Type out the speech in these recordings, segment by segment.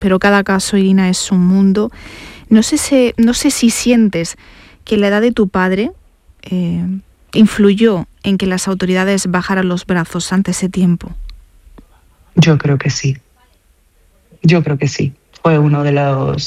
pero cada caso, Irina, es un mundo. No sé si sientes que la edad de tu padre influyó en que las autoridades bajaran los brazos ante ese tiempo. Yo creo que sí. Fue uno de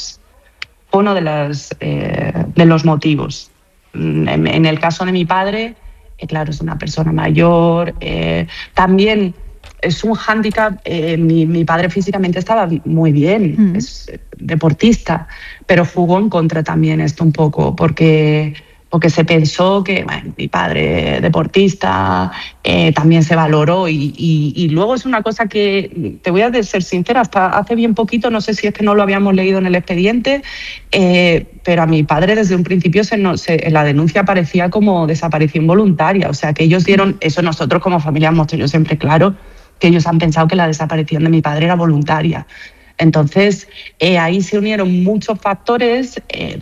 los motivos. En el caso de mi padre, claro, es una persona mayor. También es un hándicap. Mi padre físicamente estaba muy bien, es deportista, pero jugó en contra también esto un poco, porque se pensó que mi padre deportista también se valoró y luego es una cosa que, te voy a ser sincera, hasta hace bien poquito, no sé si es que no lo habíamos leído en el expediente, pero a mi padre desde un principio en la denuncia aparecía como desaparición voluntaria, o sea que ellos dieron, eso nosotros como familia hemos tenido siempre claro, que ellos han pensado que la desaparición de mi padre era voluntaria. Entonces ahí se unieron muchos factores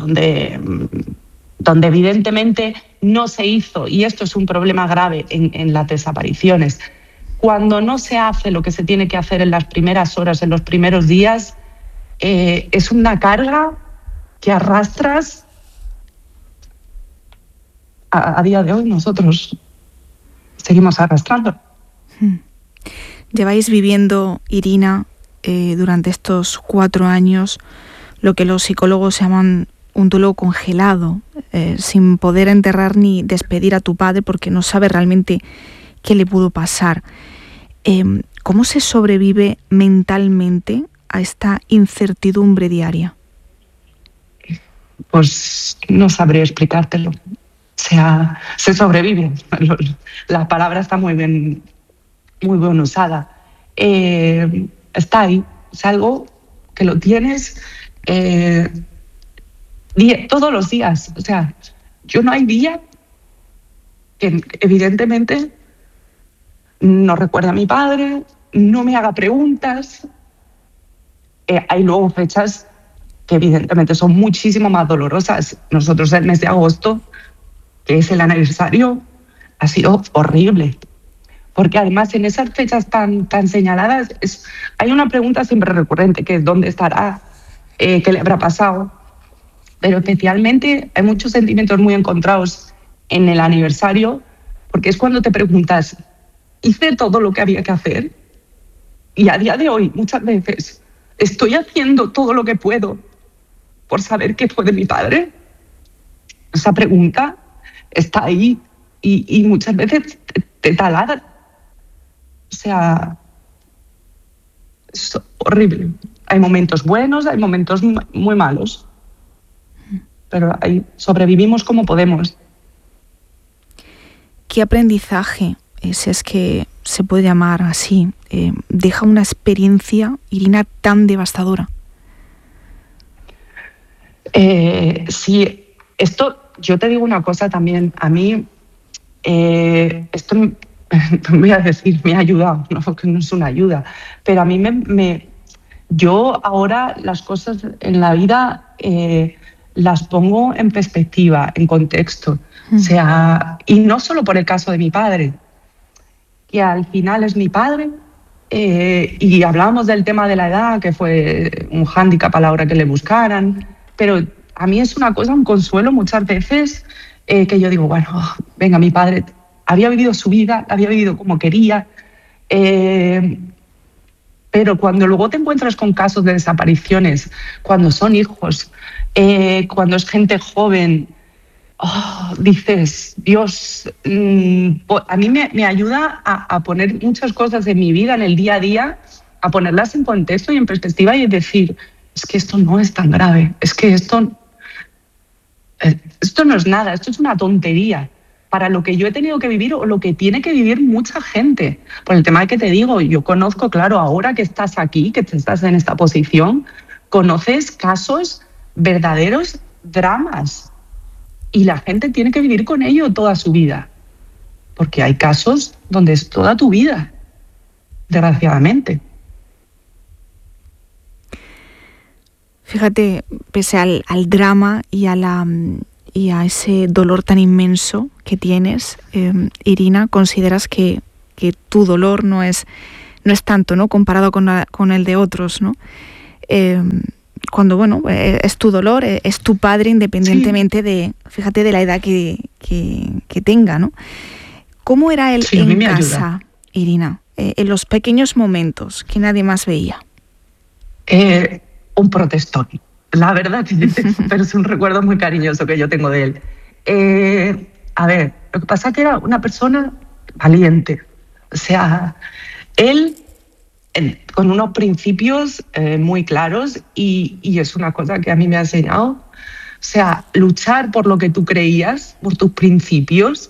donde evidentemente no se hizo, y esto es un problema grave en las desapariciones. Cuando no se hace lo que se tiene que hacer en las primeras horas, en los primeros días, es una carga que arrastras. A día de hoy nosotros seguimos arrastrando. Lleváis viviendo, Irina, durante estos 4 años, lo que los psicólogos llaman un duelo congelado, sin poder enterrar ni despedir a tu padre porque no sabe realmente qué le pudo pasar. ¿Cómo se sobrevive mentalmente a esta incertidumbre diaria? Pues no sabría explicártelo. O sea, se sobrevive. La palabra está muy bien usada. Está ahí. Es algo que lo tienes todos los días. O sea, yo no hay día que evidentemente no recuerde a mi padre, no me haga preguntas. Hay luego fechas que evidentemente son muchísimo más dolorosas. Nosotros el mes de agosto, que es el aniversario, ha sido horrible. Porque además en esas fechas tan señaladas hay una pregunta siempre recurrente, que es ¿dónde estará? ¿Qué le habrá pasado? Pero especialmente hay muchos sentimientos muy encontrados en el aniversario, porque es cuando te preguntas, ¿hice todo lo que había que hacer? Y a día de hoy, muchas veces, ¿estoy haciendo todo lo que puedo por saber qué fue de mi padre? Esa pregunta está ahí y muchas veces te taladra. O sea, es horrible. Hay momentos buenos, hay momentos muy malos, pero ahí sobrevivimos como podemos. ¿Qué aprendizaje, si es que se puede llamar así, deja una experiencia, Irina, tan devastadora? Sí, esto, yo te digo una cosa también, a mí, esto voy a decir, me ha ayudado, no, que no es una ayuda, pero a mí yo ahora las cosas en la vida las pongo en perspectiva, en contexto. O sea, y no solo por el caso de mi padre, que al final es mi padre, y hablábamos del tema de la edad, que fue un hándicap a la hora que le buscaran, pero a mí es una cosa, un consuelo muchas veces, que yo digo, bueno, venga, mi padre había vivido su vida, había vivido como quería, pero cuando luego te encuentras con casos de desapariciones, cuando son hijos, cuando es gente joven, dices, Dios, a mí me ayuda a poner muchas cosas de mi vida en el día a día, a ponerlas en contexto y en perspectiva y decir, es que esto no es tan grave, es que esto no es nada, esto es una tontería para lo que yo he tenido que vivir o lo que tiene que vivir mucha gente. Por el tema de que te digo, yo conozco, claro, ahora que estás aquí, que estás en esta posición, conoces casos, verdaderos dramas. Y la gente tiene que vivir con ello toda su vida. Porque hay casos donde es toda tu vida, desgraciadamente. Fíjate, pese al drama y a ese dolor tan inmenso que tienes, Irina, consideras que tu dolor no es tanto, ¿no?, comparado con el de otros, ¿no? cuando, bueno, es tu dolor, es tu padre, independientemente de, fíjate, de la edad que tenga, ¿no? ¿Cómo era él en casa, Irina, en los pequeños momentos que nadie más veía? Un protestón, la verdad, pero es un recuerdo muy cariñoso que yo tengo de él. A ver, lo que pasa es que era una persona valiente. O sea, él con unos principios muy claros y es una cosa que a mí me ha enseñado. O sea, luchar por lo que tú creías, por tus principios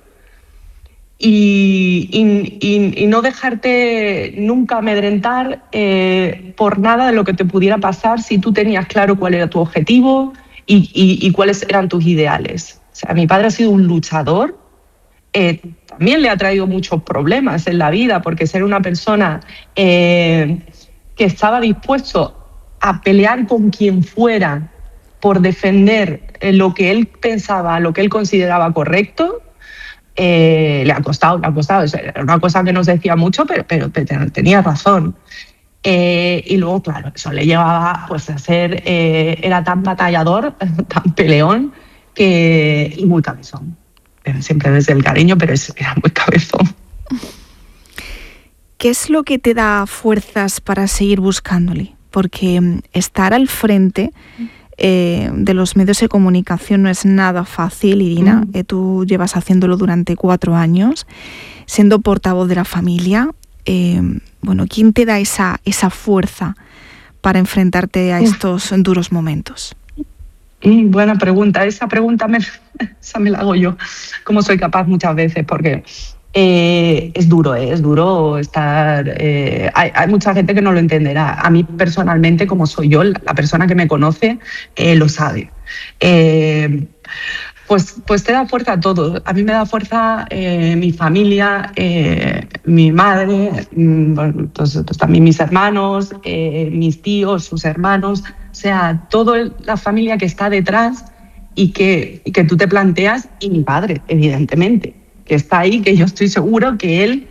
y no dejarte nunca amedrentar por nada de lo que te pudiera pasar si tú tenías claro cuál era tu objetivo y cuáles eran tus ideales. O sea, mi padre ha sido un luchador. También le ha traído muchos problemas en la vida, porque ser una persona que estaba dispuesto a pelear con quien fuera por defender lo que él pensaba, lo que él consideraba correcto, le ha costado. Era una cosa que no se decía mucho, pero tenía razón. Y luego, claro, eso le llevaba pues, a ser, era tan batallador, tan peleón, y muy cabezón. Siempre desde el cariño, pero era muy cabezón. ¿Qué es lo que te da fuerzas para seguir buscándole? Porque estar al frente de los medios de comunicación no es nada fácil, Irina. Tú llevas haciéndolo durante 4 años, siendo portavoz de la familia. Bueno, ¿quién te da esa fuerza para enfrentarte a estos duros momentos? Buena pregunta. Esa pregunta me la hago yo. ¿Cómo soy capaz muchas veces? Porque es duro estar... hay mucha gente que no lo entenderá. A mí personalmente, como soy yo, la persona que me conoce lo sabe. Pues te da fuerza todo. A mí me da fuerza mi familia, mi madre, pues también mis hermanos, mis tíos, sus hermanos. O sea, toda la familia que está detrás y que tú te planteas, y mi padre, evidentemente, que está ahí, que yo estoy seguro que él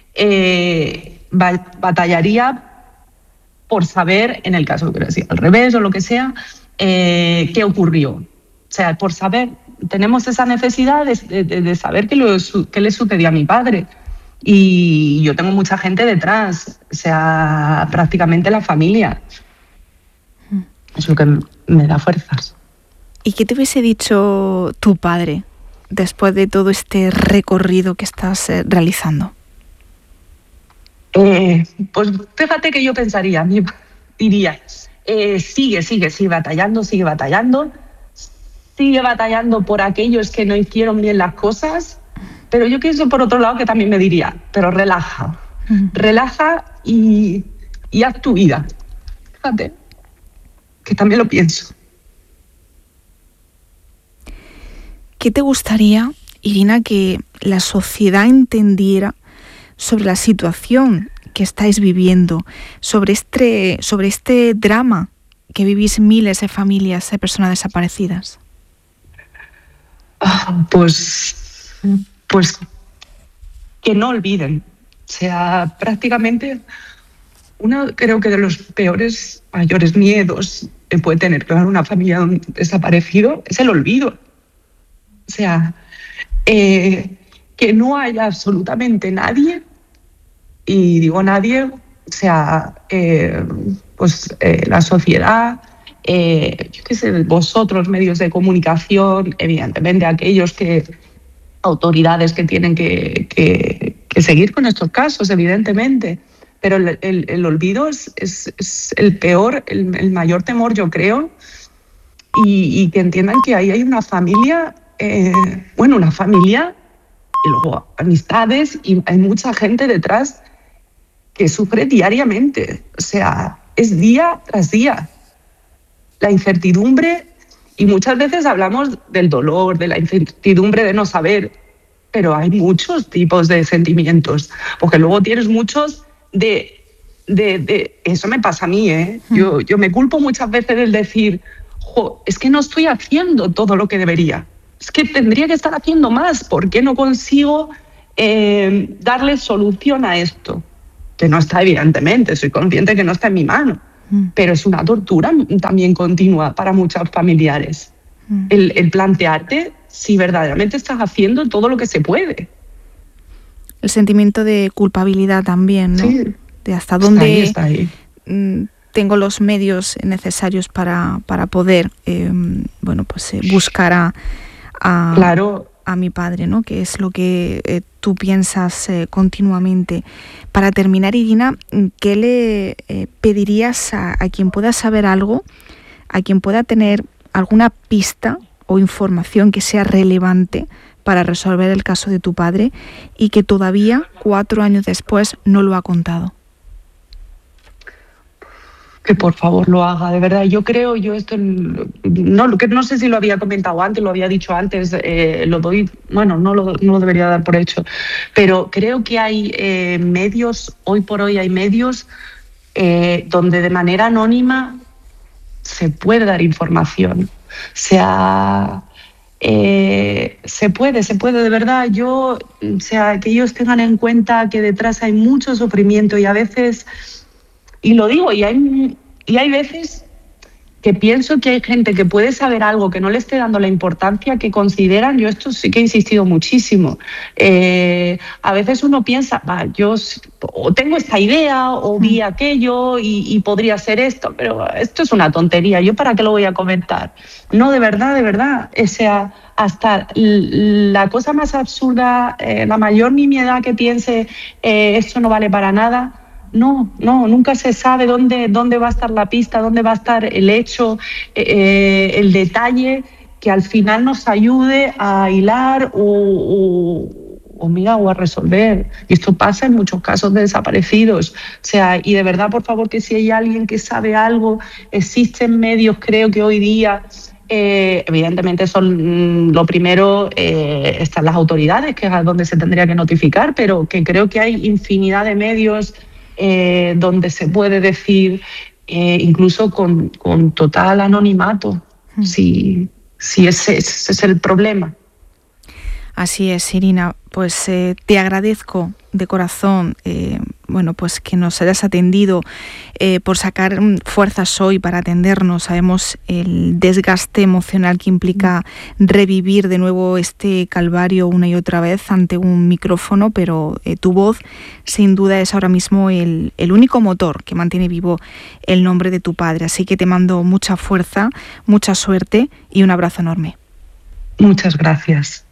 batallaría por saber, en el caso que hubiera sido al revés o lo que sea, qué ocurrió. O sea, por saber, tenemos esa necesidad de saber qué le sucedió a mi padre. Y yo tengo mucha gente detrás, o sea, prácticamente la familia. Es lo que me da fuerzas. ¿Y qué te hubiese dicho tu padre después de todo este recorrido que estás realizando? Pues fíjate que yo diría, sigue batallando, sigue batallando por aquellos que no hicieron bien las cosas, pero yo pienso por otro lado que también me diría, pero relaja y haz tu vida. Fíjate, que también lo pienso. ¿Qué te gustaría, Irina, que la sociedad entendiera sobre la situación que estáis viviendo, sobre este drama que vivís miles de familias de personas desaparecidas? Pues que no olviden. O sea, prácticamente creo que de los mayores miedos que puede tener una familia de un desaparecido es el olvido. O sea, que no haya absolutamente nadie, y digo nadie, o sea, la sociedad, yo qué sé, vosotros, medios de comunicación, evidentemente aquellos autoridades que tienen que seguir con estos casos, evidentemente, pero el olvido es el peor, el mayor temor, yo creo, y que entiendan que ahí hay una familia, una familia y luego amistades, y hay mucha gente detrás que sufre diariamente. O sea, es día tras día. La incertidumbre, y muchas veces hablamos del dolor, de la incertidumbre de no saber, pero hay muchos tipos de sentimientos, porque luego tienes muchos de eso me pasa a mí, Yo me culpo muchas veces del decir, es que no estoy haciendo todo lo que debería. Es que tendría que estar haciendo más. ¿Por qué no consigo darle solución a esto? Que no está, evidentemente, soy consciente que no está en mi mano. pero es una tortura también continua para muchos familiares. El plantearte si verdaderamente estás haciendo todo lo que se puede. El sentimiento de culpabilidad también, ¿no? Sí. De hasta dónde está ahí. Tengo los medios necesarios para poder buscar claro, a mi padre, ¿no? Que es lo que tú piensas continuamente. Para terminar, Irina, ¿qué le pedirías a quien pueda saber algo, a quien pueda tener alguna pista o información que sea relevante para resolver el caso de tu padre y que todavía 4 años después no lo ha contado? Que por favor lo haga, de verdad. Yo esto no sé si lo había comentado antes, lo había dicho antes, lo doy, bueno, no lo debería dar por hecho, pero creo que hay medios, hoy por hoy hay medios donde de manera anónima se puede dar información. Se puede, de verdad. Que ellos tengan en cuenta que detrás hay mucho sufrimiento y a veces, y lo digo, y hay veces que pienso que hay gente que puede saber algo que no le esté dando la importancia que consideran. Yo esto sí que he insistido muchísimo. A veces uno piensa, yo o tengo esta idea o vi aquello y podría ser esto, pero esto es una tontería. ¿Yo para qué lo voy a comentar? No, de verdad. O sea, hasta la cosa más absurda, la mayor nimiedad que piense, esto no vale para nada. No, nunca se sabe dónde va a estar la pista, dónde va a estar el hecho, el detalle que al final nos ayude a hilar o a resolver. Y esto pasa en muchos casos de desaparecidos. O sea, y de verdad, por favor, que si hay alguien que sabe algo, existen medios, creo que hoy día, evidentemente son lo primero, están las autoridades, que es donde se tendría que notificar, pero que creo que hay infinidad de medios donde se puede decir, incluso con total anonimato, si ese es el problema. Así es, Irina. Pues te agradezco de corazón pues que nos hayas atendido, por sacar fuerzas hoy para atendernos. Sabemos el desgaste emocional que implica revivir de nuevo este calvario una y otra vez ante un micrófono, pero tu voz sin duda es ahora mismo el único motor que mantiene vivo el nombre de tu padre. Así que te mando mucha fuerza, mucha suerte y un abrazo enorme. Muchas gracias.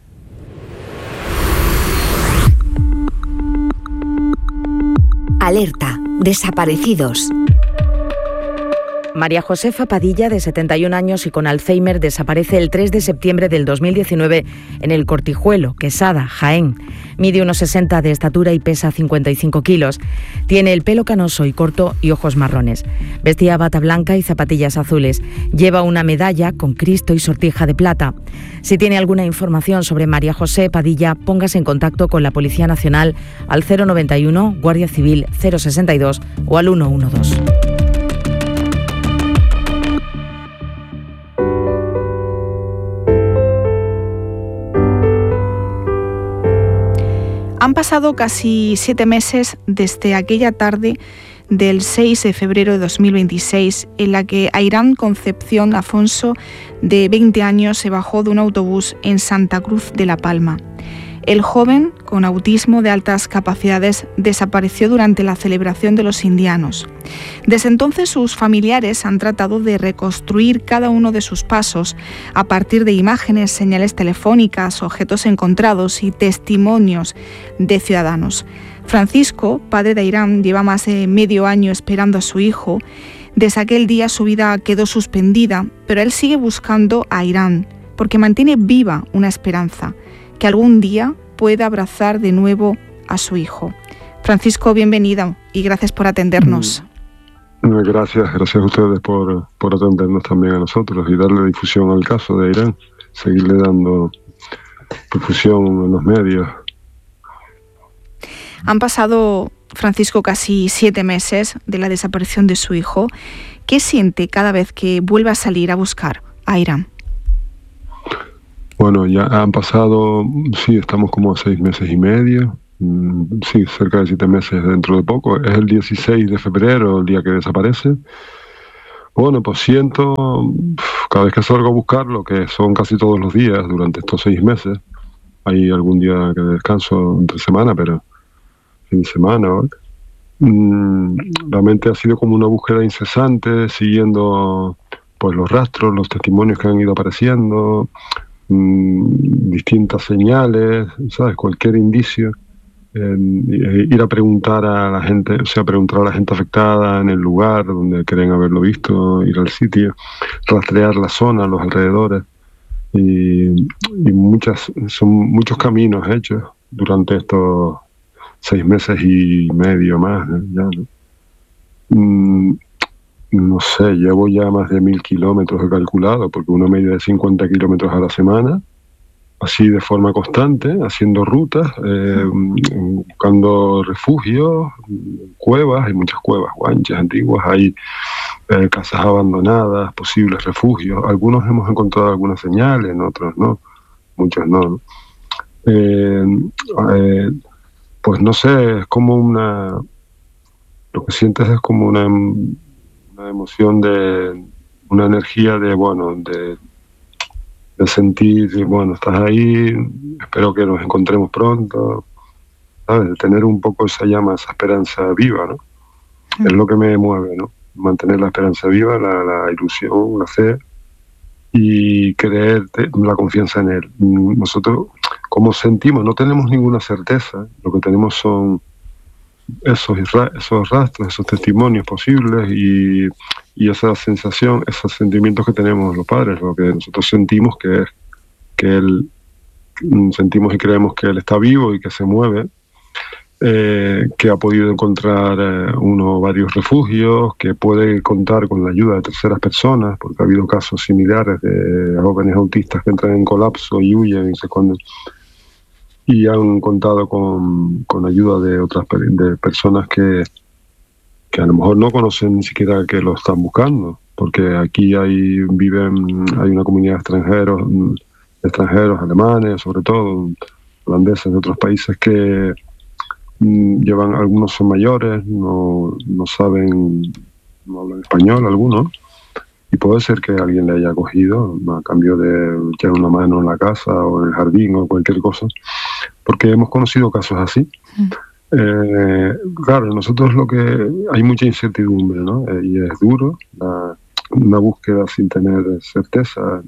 Alerta, desaparecidos. María Josefa Padilla, de 71 años y con Alzheimer, desaparece el 3 de septiembre del 2019 en el Cortijuelo, Quesada, Jaén. Mide unos 60 de estatura y pesa 55 kilos. Tiene el pelo canoso y corto y ojos marrones. Vestía bata blanca y zapatillas azules. Lleva una medalla con Cristo y sortija de plata. Si tiene alguna información sobre María José Padilla, póngase en contacto con la Policía Nacional al 091, Guardia Civil 062 o al 112. Han pasado casi 7 meses desde aquella tarde del 6 de febrero de 2026 en la que Airán Concepción Afonso, de 20 años, se bajó de un autobús en Santa Cruz de La Palma. El joven, con autismo de altas capacidades, desapareció durante la celebración de los indianos. Desde entonces sus familiares han tratado de reconstruir cada uno de sus pasos a partir de imágenes, señales telefónicas, objetos encontrados y testimonios de ciudadanos. Francisco, padre de Airán, lleva más de medio año esperando a su hijo. Desde aquel día su vida quedó suspendida, pero él sigue buscando a Airán porque mantiene viva una esperanza, que algún día pueda abrazar de nuevo a su hijo. Francisco, bienvenido y gracias por atendernos. Gracias a ustedes por atendernos también a nosotros y darle difusión al caso de Airán, seguirle dando difusión en los medios. Han pasado, Francisco, casi 7 meses de la desaparición de su hijo. ¿Qué siente cada vez que vuelve a salir a buscar a Airán? Bueno, ya han pasado, sí, estamos como a 6 meses y medio, sí, cerca de 7 meses dentro de poco. Es el 16 de febrero el día que desaparece Bueno, pues siento, cada vez que salgo a buscarlo, que son casi todos los días durante estos 6 meses, hay algún día que descanso entre semana, pero fin de semana, ¿vale? Realmente ha sido como una búsqueda incesante, siguiendo pues los rastros, los testimonios que han ido apareciendo, distintas señales, ¿sabes? Cualquier indicio. Ir a preguntar a la gente, o sea, preguntar a la gente afectada en el lugar donde creen haberlo visto, ir al sitio, rastrear la zona, los alrededores, y son muchos caminos hechos durante estos 6 meses y medio más, ya, ¿no? No sé, llevo ya más de 1000 kilómetros, he calculado, porque una media de 50 kilómetros a la semana, así de forma constante, haciendo rutas, buscando refugios, cuevas, hay muchas cuevas, guanches antiguas, hay casas abandonadas, posibles refugios. Algunos hemos encontrado algunas señales, en otros no, muchos no, ¿no? Pues no sé, es como lo que sientes es como una emoción de, una energía de, bueno, de sentir, bueno, estás ahí, espero que nos encontremos pronto, ¿sabes? De tener un poco esa llama, esa esperanza viva, ¿no? Es lo que me mueve, ¿no? Mantener la esperanza viva, la ilusión, la fe y creer, la confianza en él. Nosotros, como sentimos, no tenemos ninguna certeza, lo que tenemos son esos rastros, esos testimonios posibles y esa sensación, esos sentimientos que tenemos los padres, lo que nosotros sentimos que él, sentimos y creemos que él está vivo y que se mueve, que ha podido encontrar uno o varios refugios, que puede contar con la ayuda de terceras personas, porque ha habido casos similares de jóvenes autistas que entran en colapso y huyen y se esconden. Y han contado con ayuda de otras de personas que a lo mejor no conocen ni siquiera que lo están buscando, porque aquí hay una comunidad de extranjeros, alemanes, sobre todo, holandeses de otros países que algunos son mayores, no saben, no hablan español algunos, y puede ser que alguien le haya acogido a cambio de echar una mano en la casa o en el jardín o cualquier cosa, porque hemos conocido casos así. Claro, nosotros hay mucha incertidumbre, ¿no? Y es duro, una búsqueda sin tener certeza,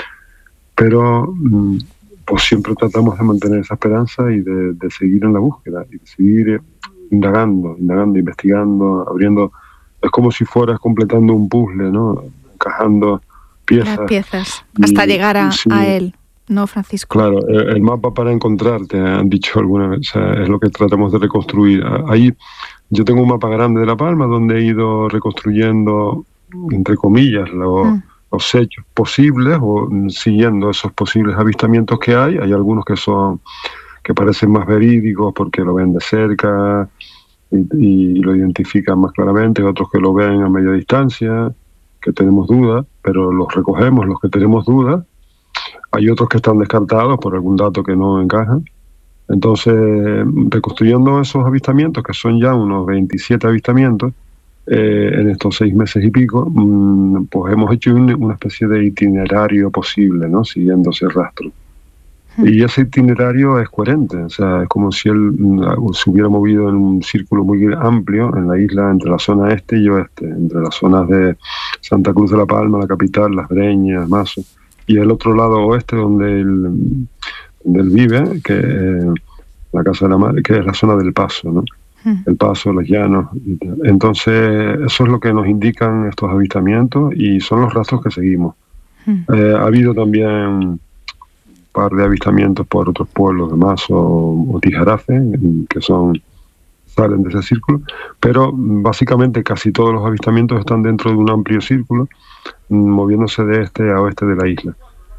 pero pues siempre tratamos de mantener esa esperanza y de seguir en la búsqueda y de seguir indagando, investigando, abriendo. Es como si fueras completando un puzzle, ¿no? Encajando piezas. Las piezas, hasta llegar a él, ¿no, Francisco? Claro, el mapa para encontrarte, han dicho alguna vez, o sea, es lo que tratamos de reconstruir. Ahí yo tengo un mapa grande de La Palma donde he ido reconstruyendo, entre comillas, los hechos posibles o siguiendo esos posibles avistamientos que hay. Hay algunos que parecen más verídicos porque lo ven de cerca y lo identifican más claramente, otros que lo ven a media distancia, que tenemos dudas, pero los recogemos, los que tenemos dudas. Hay otros que están descartados por algún dato que no encaja. Entonces, reconstruyendo esos avistamientos, que son ya unos 27 avistamientos, en estos 6 meses y pico, pues hemos hecho una especie de itinerario posible, ¿no? Siguiendo ese rastro. Y ese itinerario es coherente, o sea, es como si él se hubiera movido en un círculo muy amplio en la isla, entre la zona este y oeste, entre las zonas de Santa Cruz de la Palma, la capital, Las Breñas, Mazo, y el otro lado oeste donde él vive, que la Casa de la Madre, que es la zona del Paso, ¿no? El Paso, los Llanos. Entonces, eso es lo que nos indican estos avistamientos y son los rastros que seguimos. Ha habido también par de avistamientos por otros pueblos de Mazo o Tijarafe, que salen de ese círculo, pero básicamente casi todos los avistamientos están dentro de un amplio círculo, moviéndose de este a oeste de la isla.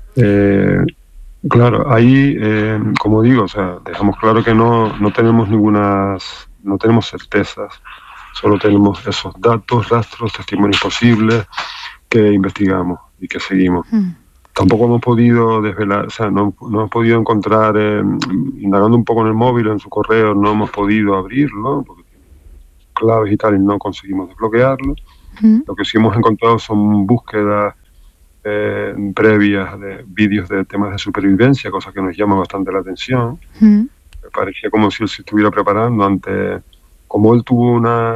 Claro, ahí, como digo, o sea, dejamos claro que no tenemos certezas, solo tenemos esos datos, rastros, testimonios posibles que investigamos y que seguimos. Tampoco hemos podido desvelar, o sea, no hemos podido encontrar, indagando un poco en el móvil, en su correo, no hemos podido abrirlo, porque tiene claves y tal, y no conseguimos desbloquearlo. Lo que sí hemos encontrado son búsquedas previas de vídeos de temas de supervivencia, cosas que nos llaman bastante la atención. Me parecía como si él se estuviera preparando ante, como él tuvo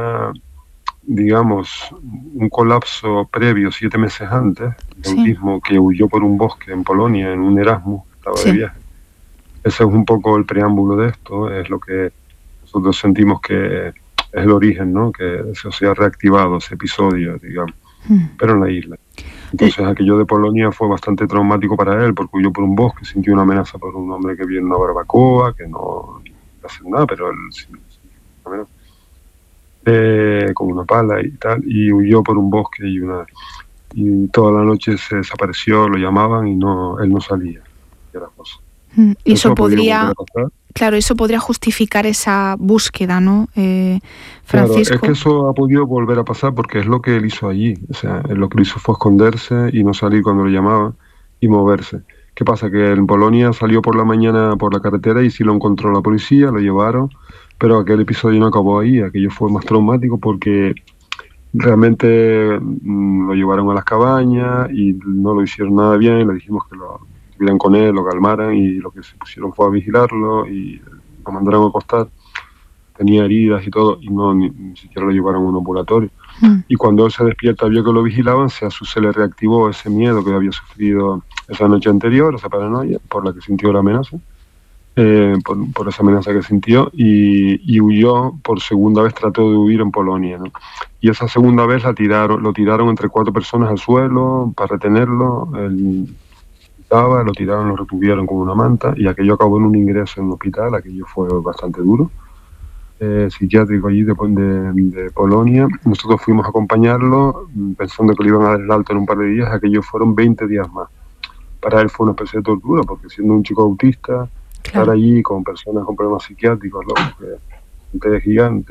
un colapso previo 7 meses antes de autismo, que huyó por un bosque en Polonia en un Erasmus, estaba de viaje. Ese es un poco el preámbulo de esto, es lo que nosotros sentimos que es el origen, ¿no? Que se ha reactivado ese episodio, digamos, pero en la isla. Entonces aquello de Polonia fue bastante traumático para él, porque huyó por un bosque, sintió una amenaza por un hombre que viene en una barbacoa, que no hace nada, pero él sintió una amenaza, con una pala y tal, y huyó por un bosque y toda la noche se desapareció, lo llamaban y él no salía. Eso podría, claro, eso podría justificar esa búsqueda, ¿no, Francisco? Claro, es que eso ha podido volver a pasar porque es lo que él hizo allí. O sea, lo que hizo fue esconderse y no salir cuando lo llamaban y moverse. ¿Qué pasa? Que en Polonia salió por la mañana por la carretera y sí lo encontró la policía, lo llevaron, pero aquel episodio no acabó ahí. Aquello fue más traumático porque realmente lo llevaron a las cabañas y no lo hicieron nada bien. Le dijimos que lo estuvieran con él, lo calmaran, y lo que se pusieron fue a vigilarlo y lo mandaron a acostar. Tenía heridas y todo, y ni siquiera lo llevaron a un ambulatorio. Y cuando él se despierta, vio que lo vigilaban, se le reactivó ese miedo que había sufrido esa noche anterior, esa paranoia por la que sintió la amenaza, por esa amenaza que sintió, y huyó por segunda vez, trató de huir en Polonia, ¿no? Y esa segunda vez lo tiraron entre 4 personas al suelo para retenerlo. Él lo tiraron, lo retuvieron con una manta, y aquello acabó en un ingreso en un hospital. Aquello fue bastante duro, psiquiátrico allí de Polonia. Nosotros fuimos a acompañarlo pensando que le iban a dar el alto en un par de días. Aquellos fueron 20 días más. Para él fue una especie de tortura, porque siendo un chico autista, estar allí con personas con problemas psiquiátricos, gente gigante,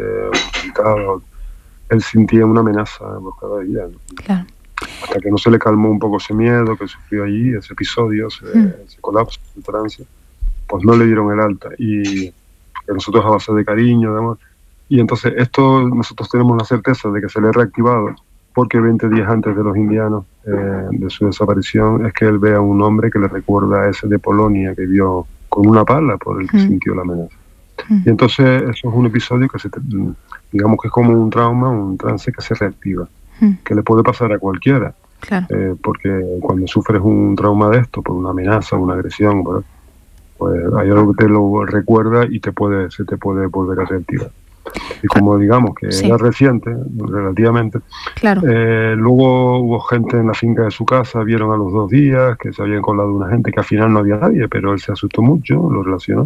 él sentía una amenaza por cada día, ¿no? Claro. Hasta que no se le calmó un poco ese miedo que sufrió allí, ese episodio, ese colapso, ese trance, pues no le dieron el alta. Y que nosotros, a base de cariño, de amor. Y entonces nosotros tenemos la certeza de que se le ha reactivado porque 20 días antes de los indianos, de su desaparición, es que él ve a un hombre que le recuerda a ese de Polonia que vio con una pala por el que sintió la amenaza. Y entonces eso es un episodio que digamos que es como un trauma, un trance que se reactiva, que le puede pasar a cualquiera. Claro. Porque cuando sufres un trauma de esto, por una amenaza, una agresión, pues hay algo que te lo recuerda y se te puede volver a reactivar. Y como digamos que era reciente, relativamente, claro. Luego hubo gente en la finca de su casa, vieron a los 2 días que se habían colado una gente, que al final no había nadie, pero él se asustó mucho, lo relacionó.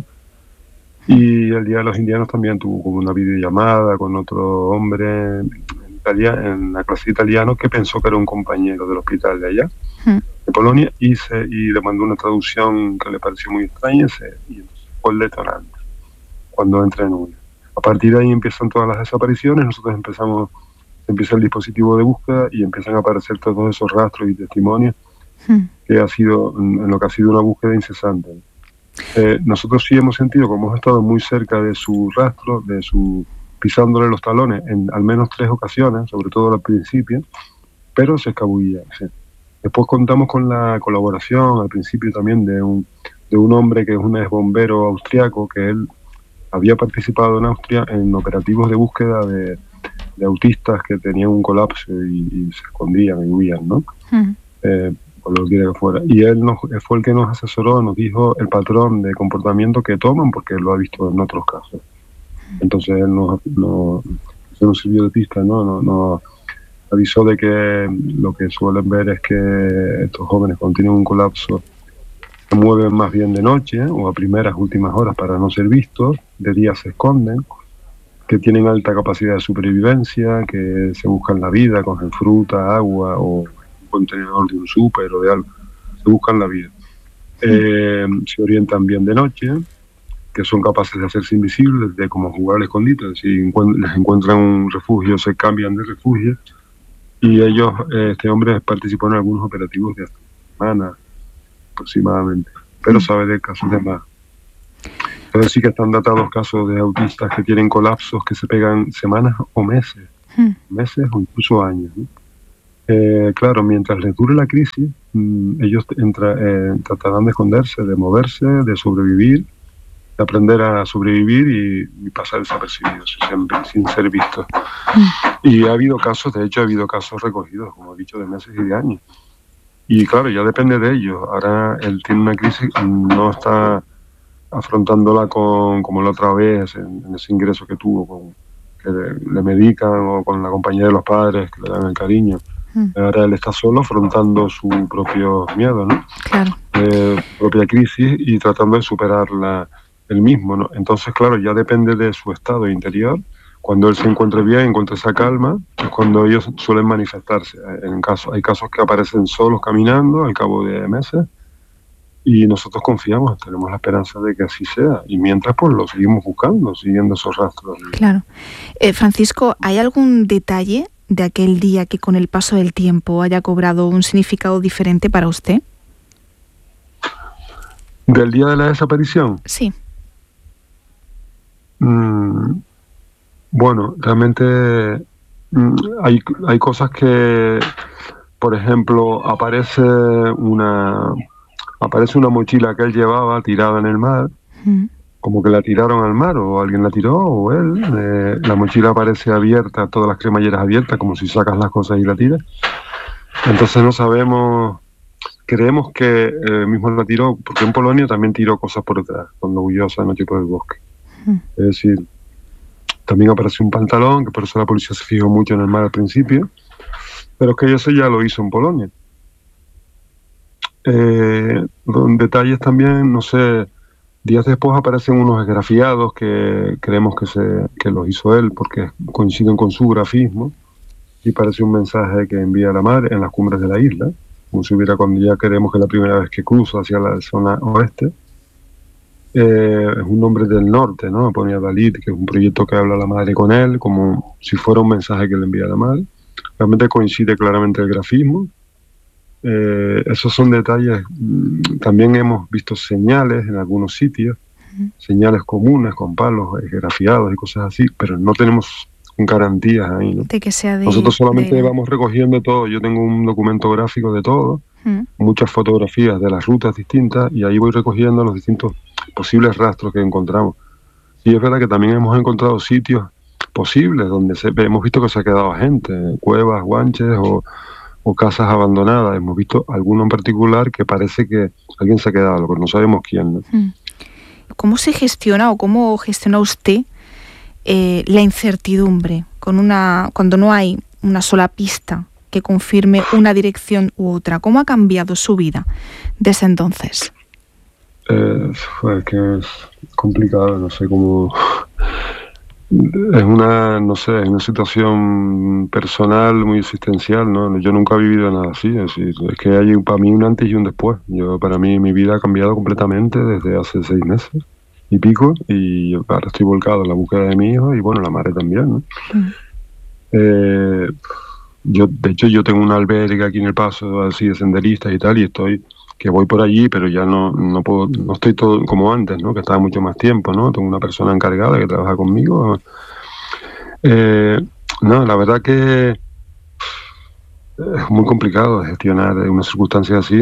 Y el Día de los Indianos también tuvo como una videollamada con otro hombre en la clase de italiano que pensó que era un compañero del hospital de allá, de Polonia, y le mandó una traducción que le pareció muy extraña, y entonces fue el detonante cuando entra en una. A partir de ahí empiezan todas las desapariciones. Nosotros empieza el dispositivo de búsqueda y empiezan a aparecer todos esos rastros y testimonios que ha sido en lo que ha sido una búsqueda incesante. Nosotros sí hemos sentido, como hemos estado muy cerca de su rastro, pisándole los talones en al menos 3 ocasiones, sobre todo al principio, pero se escabullía. Sí. Después contamos con la colaboración al principio también de un hombre que es un ex bombero austriaco, que él había participado en Austria en operativos de búsqueda de autistas que tenían un colapso y se escondían y huían, ¿no? Por lo que quiera que fuera. Y él fue el que nos asesoró, nos dijo el patrón de comportamiento que toman, porque lo ha visto en otros casos. Entonces él se nos sirvió de pista, ¿no? Nos avisó de que lo que suelen ver es que estos jóvenes, cuando tienen un colapso, se mueven más bien de noche, o a primeras últimas horas para no ser vistos, de día se esconden, que tienen alta capacidad de supervivencia, que se buscan la vida, cogen fruta, agua o un contenedor de un súper o de algo, se buscan la vida. Se orientan bien de noche, que son capaces de hacerse invisibles, de como jugar al escondite. Si les encuentran un refugio, se cambian de refugio, y ellos, este hombre participó en algunos operativos de hasta semanas aproximadamente, pero sabe de casos de más. Entonces sí que están datados casos de autistas que tienen colapsos que se pegan semanas o meses meses o incluso años, ¿no? Claro, mientras les dure la crisis, ellos tratarán de esconderse, de moverse, de sobrevivir, de aprender a sobrevivir y pasar desapercibidos, sin ser vistos. Y ha habido casos recogidos, como he dicho, de meses y de años. Y claro, ya depende de ellos. Ahora él tiene una crisis, no está afrontándola como la otra vez, en ese ingreso que tuvo, que le medican, o con la compañía de los padres, que le dan el cariño. Ahora él está solo afrontando su propio miedo, ¿no? Claro. Propia crisis y tratando de superarla él mismo, ¿no? Entonces, claro, ya depende de su estado interior. Cuando él se encuentre bien, encuentre esa calma, es cuando ellos suelen manifestarse. Hay casos que aparecen solos caminando al cabo de meses y nosotros confiamos, tenemos la esperanza de que así sea. Y mientras, pues lo seguimos buscando, siguiendo esos rastros. Claro. Francisco, ¿hay algún detalle de aquel día que con el paso del tiempo haya cobrado un significado diferente para usted? ¿Del día de la desaparición? Sí. Bueno, realmente hay cosas que, por ejemplo, aparece una mochila que él llevaba tirada en el mar, como que la tiraron al mar, o alguien la tiró, o él. La mochila aparece abierta, todas las cremalleras abiertas, como si sacas las cosas y la tiras. Entonces no sabemos, creemos que mismo la tiró, porque en Polonia también tiró cosas por detrás, cuando huyó esa noche por el bosque. Es decir, también apareció un pantalón, que por eso la policía se fijó mucho en el mar al principio, pero es que eso ya lo hizo en Polonia. Detalles también, no sé, días después aparecen unos esgrafiados que creemos que los hizo él, porque coinciden con su grafismo, y parece un mensaje que envía a la mar en las cumbres de la isla, como si hubiera, cuando ya creemos que es la primera vez que cruza hacia la zona oeste. Es un nombre del norte, ¿no? Ponía Dalit, que es un proyecto que habla la madre con él, como si fuera un mensaje que le envía a la madre. Realmente coincide claramente el grafismo. Esos son detalles. También hemos visto señales en algunos sitios, señales comunes con palos grafiados y cosas así, pero no tenemos garantías ahí, ¿no? De que sea de... Nosotros solamente vamos recogiendo todo. Yo tengo un documento gráfico de todo, muchas fotografías de las rutas distintas, y ahí voy recogiendo los distintos posibles rastros que encontramos. Y es verdad que también hemos encontrado sitios posibles donde hemos visto que se ha quedado gente, cuevas, guanches o casas abandonadas. Hemos visto alguno en particular que parece que alguien se ha quedado, pero no sabemos quién, ¿no? ¿Cómo se gestiona o cómo gestiona usted la incertidumbre cuando no hay una sola pista que confirme una dirección u otra? ¿Cómo ha cambiado su vida desde entonces? Es que es complicado, no sé cómo. Es una situación personal muy existencial, ¿no? Yo nunca he vivido nada así, es que hay para mí un antes y un después. Para mí mi vida ha cambiado completamente desde hace 6 meses y pico, y ahora estoy volcado en la búsqueda de mi hijo y bueno, la madre también, ¿no? De hecho yo tengo un albergue aquí en El Paso, así de senderistas y tal, y que voy por allí, pero ya no estoy todo como antes, ¿no? Que estaba mucho más tiempo, ¿no? Tengo una persona encargada que trabaja conmigo. No, la verdad que es muy complicado gestionar una circunstancia así.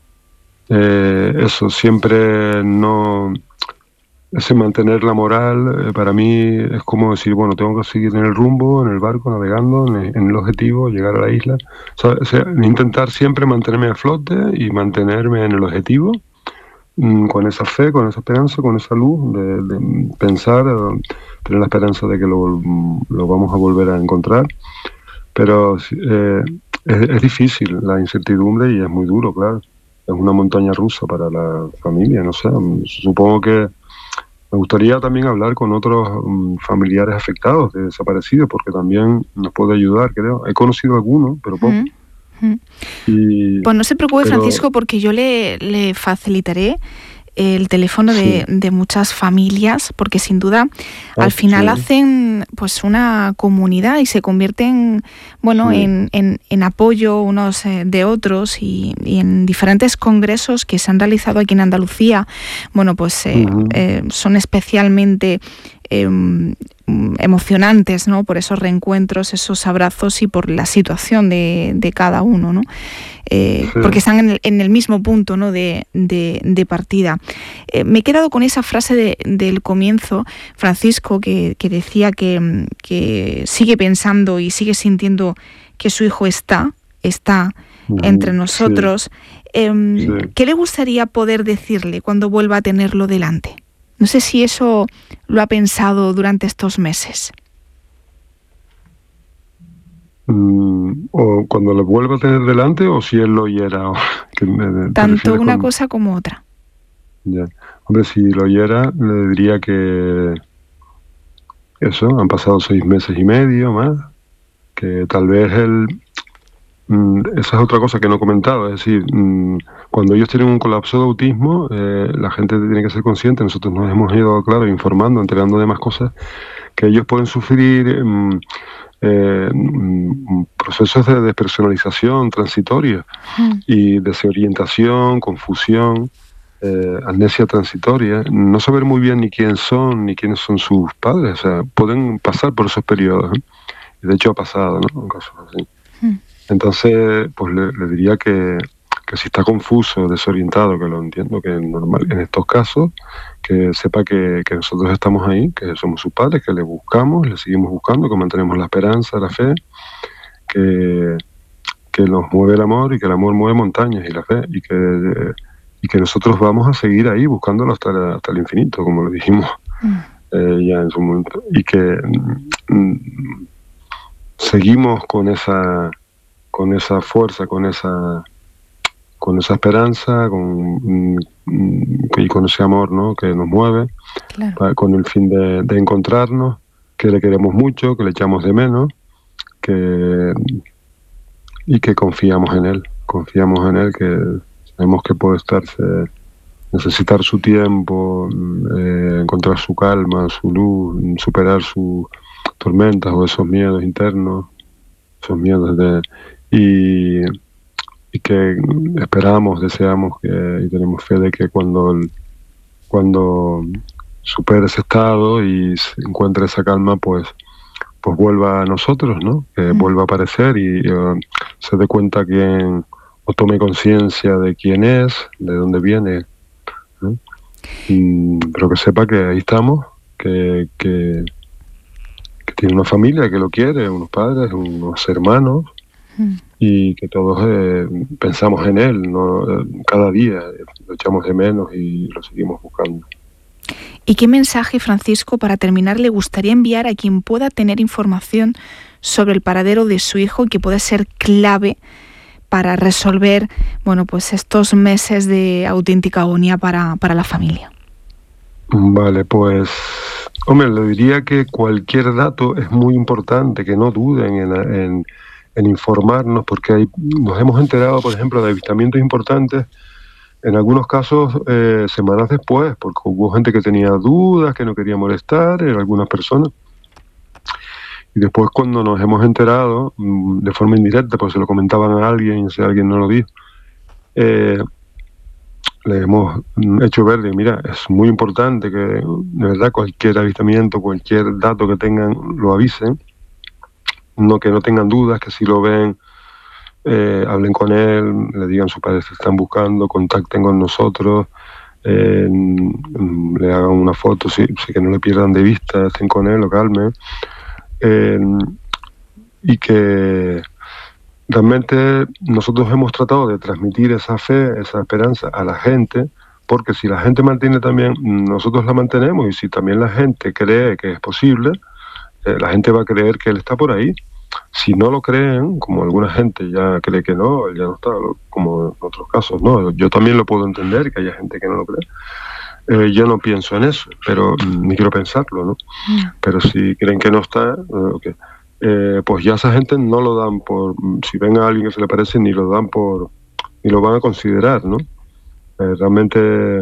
Eso siempre no... Ese mantener la moral, para mí es como decir, bueno, tengo que seguir en el rumbo, en el barco, navegando, en el objetivo, llegar a la isla. O sea, intentar siempre mantenerme a flote y mantenerme en el objetivo, con esa fe, con esa esperanza, con esa luz, de pensar, tener la esperanza de que lo vamos a volver a encontrar. Pero es difícil la incertidumbre y es muy duro, claro. Es una montaña rusa para la familia, no sé. Supongo que me gustaría también hablar con otros familiares afectados de desaparecidos, porque también nos puede ayudar, creo. He conocido algunos, pero poco. Pues no se preocupe, Francisco, porque yo le facilitaré el teléfono de muchas familias, porque sin duda al final hacen pues una comunidad y se convierten en apoyo unos de otros, y en diferentes congresos que se han realizado aquí en Andalucía, son especialmente emocionantes, ¿no? Por esos reencuentros, esos abrazos y por la situación de cada uno, ¿no? Sí. Porque están en el mismo punto, ¿no? de partida. Me he quedado con esa frase del comienzo, Francisco, que decía que sigue pensando y sigue sintiendo que su hijo está entre nosotros. Sí. ¿Qué le gustaría poder decirle cuando vuelva a tenerlo delante? No sé si eso lo ha pensado durante estos meses. O cuando lo vuelva a tener delante, o si él lo oyera. Tanto una cosa como otra. Ya. Hombre, si lo oyera, le diría que eso, han pasado 6 meses y medio más, que tal vez él... esa es otra cosa que no he comentado, es decir, cuando ellos tienen un colapso de autismo, la gente tiene que ser consciente, nosotros nos hemos ido, claro, informando, enterando de más cosas, que ellos pueden sufrir procesos de despersonalización transitoria y desorientación, confusión, amnesia transitoria, no saber muy bien ni quién son, ni quiénes son sus padres, o sea, pueden pasar por esos periodos, y de hecho ha pasado, ¿no? En casos así. Entonces, pues le diría que si está confuso, desorientado, que lo entiendo, que es normal en estos casos, que sepa que nosotros estamos ahí, que somos sus padres, que le buscamos, le seguimos buscando, que mantenemos la esperanza, la fe, que nos mueve el amor y que el amor mueve montañas y la fe, y que nosotros vamos a seguir ahí buscándolo hasta el infinito, como lo dijimos ya en su momento, y que seguimos con esa fuerza, con esa esperanza, y con ese amor, ¿no? Que nos mueve, claro, con el fin de encontrarnos, que le queremos mucho, que le echamos de menos, y que confiamos en él, que sabemos que puede necesitar su tiempo, encontrar su calma, su luz, superar sus tormentas o esos miedos internos, esos miedos y que esperamos, deseamos y tenemos fe de que cuando supere ese estado y se encuentre esa calma, pues vuelva a nosotros, ¿no? Que vuelva a aparecer y se dé cuenta o tome conciencia de quién es, de dónde viene, ¿no? Pero que sepa que ahí estamos, que tiene una familia que lo quiere, unos padres, unos hermanos, y que todos pensamos en él, ¿no? Cada día lo echamos de menos y lo seguimos buscando. ¿Y qué mensaje, Francisco, para terminar, le gustaría enviar a quien pueda tener información sobre el paradero de su hijo y que pueda ser clave para resolver, bueno, pues estos meses de auténtica agonía para la familia? Vale, pues, hombre, le diría que cualquier dato es muy importante, que no duden en informarnos, porque nos hemos enterado, por ejemplo, de avistamientos importantes, en algunos casos semanas después, porque hubo gente que tenía dudas, que no quería molestar, algunas personas. Y después, cuando nos hemos enterado, de forma indirecta, pues se lo comentaban a alguien, y si alguien no lo dijo, le hemos hecho ver de, mira, es muy importante que, de verdad, cualquier avistamiento, cualquier dato que tengan, lo avisen, que no tengan dudas, que si lo ven, hablen con él, le digan a sus padres que están buscando, contacten con nosotros, le hagan una foto, sí, que no le pierdan de vista, estén con él, lo calmen, y que realmente nosotros hemos tratado de transmitir esa fe, esa esperanza a la gente, porque si la gente mantiene también, nosotros la mantenemos, y si también la gente cree que es posible, la gente va a creer que él está por ahí. Si no lo creen, como alguna gente ya cree que no, él ya no está, como en otros casos, no, yo también lo puedo entender, que haya gente que no lo cree. Yo no pienso en eso, pero ni quiero pensarlo, ¿no? Pero si creen que no está, okay. Pues ya esa gente no lo dan por, si ven a alguien que se le parece, ni lo dan por, ni lo van a considerar, ¿no? Realmente,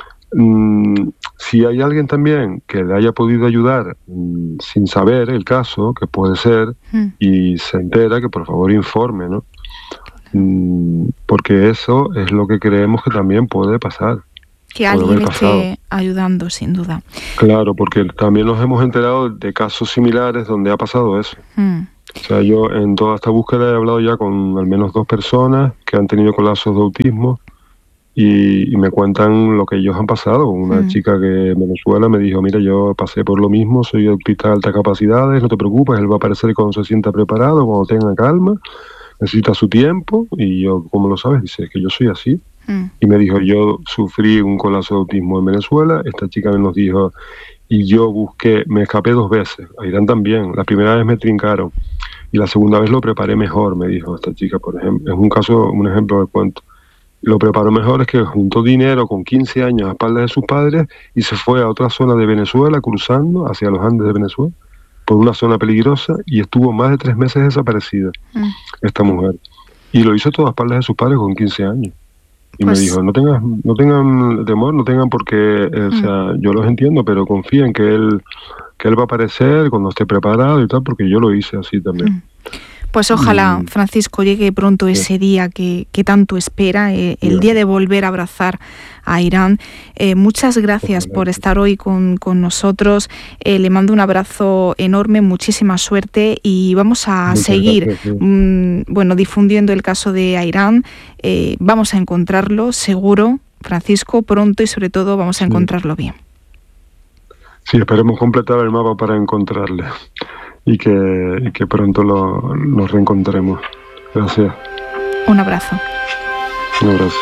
si hay alguien también que le haya podido ayudar sin saber el caso, que puede ser, y se entera, que por favor informe, ¿no? Porque eso es lo que creemos que también puede pasar. Que alguien esté ayudando, sin duda. Claro, porque también nos hemos enterado de casos similares donde ha pasado eso. O sea, yo en toda esta búsqueda he hablado ya con al menos 2 personas que han tenido colapsos de autismo y me cuentan lo que ellos han pasado. Una chica que en Venezuela me dijo, mira, yo pasé por lo mismo, soy autista de altas capacidades, no te preocupes, él va a aparecer cuando se sienta preparado, cuando tenga calma, necesita su tiempo. Y yo, ¿cómo lo sabes? Dice, que yo soy así. Y me dijo, yo sufrí un colapso de autismo en Venezuela. Esta chica nos dijo, y yo busqué, me escapé 2 veces, a Irán también. La primera vez me trincaron y la segunda vez lo preparé mejor, me dijo esta chica, por ejemplo. Es un ejemplo de cuento. Lo preparó mejor, es que juntó dinero con 15 años a espaldas de sus padres y se fue a otra zona de Venezuela, cruzando hacia los Andes de Venezuela, por una zona peligrosa, y estuvo más de 3 meses desaparecida, esta mujer. Y lo hizo todo a espaldas de sus padres con 15 años. Y pues, me dijo, no tengan temor, no tengan por qué, o sea, yo los entiendo, pero confía en que él va a aparecer cuando esté preparado y tal, porque yo lo hice así también. Pues ojalá, Francisco, llegue pronto ese día que tanto espera, el día de volver a abrazar a Irán. Muchas gracias por estar hoy con nosotros. Le mando un abrazo enorme, muchísima suerte y vamos a seguir difundiendo el caso de Irán. Vamos a encontrarlo, seguro, Francisco, pronto y sobre todo vamos a encontrarlo bien. Sí, esperemos completar el mapa para encontrarle. Y que pronto nos reencontremos. Gracias. Un abrazo. Un abrazo.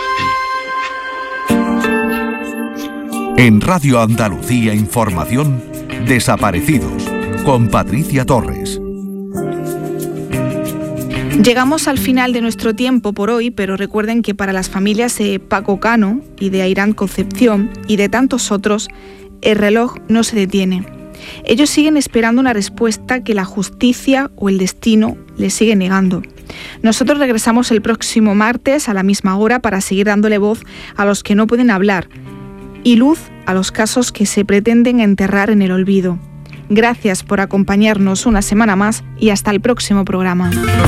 En Radio Andalucía Información, Desaparecidos, con Patricia Torres. Llegamos al final de nuestro tiempo por hoy, pero recuerden que para las familias de Paco Cano y de Airán Concepción y de tantos otros, el reloj no se detiene. Ellos siguen esperando una respuesta que la justicia o el destino les sigue negando. Nosotros regresamos el próximo martes a la misma hora para seguir dándole voz a los que no pueden hablar y luz a los casos que se pretenden enterrar en el olvido. Gracias por acompañarnos una semana más y hasta el próximo programa.